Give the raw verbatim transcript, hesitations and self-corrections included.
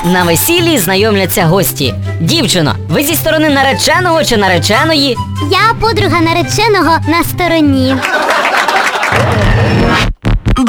На весіллі знайомляться гості. Дівчино, ви зі сторони нареченого чи нареченої? Я подруга нареченого на стороні.